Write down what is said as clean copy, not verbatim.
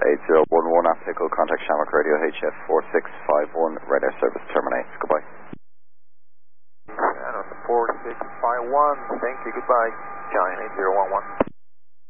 8011 Aptical, contact Shamrock Radio HF 4651, radar service terminates. Goodbye. Channel 4651, thank you, goodbye. Giant 8011.